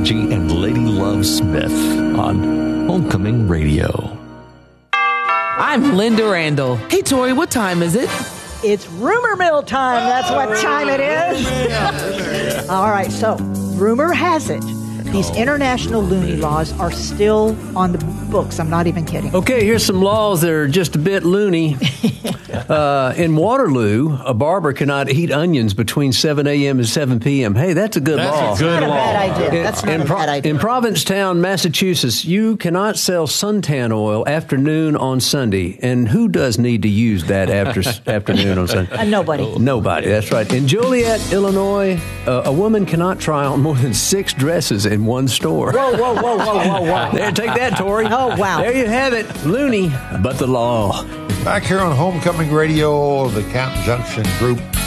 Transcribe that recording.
Angie and Lady Love Smith on Homecoming Radio. I'm Linda Randall. Hey, Tori, what time is it? It's rumor mill time. That's what time it is. All right, so rumor has it these international loony laws are still on the books. I'm not even kidding. Okay, here's some laws that are just a bit loony. In Waterloo, a barber cannot heat onions between 7 a.m. and 7 p.m. Hey, that's a good law. That's not a bad idea. That's not a bad idea. In Provincetown, Massachusetts, you cannot sell suntan oil after noon on Sunday. And who does need to use that afternoon on Sunday? Nobody. Nobody, that's right. In Joliet, Illinois, a woman cannot try on more than 6 dresses in one store. Whoa. There, take that, Tori. Oh, wow. There you have it. Loony, but the law. Back here on Homecoming Radio, the Canton Junction Group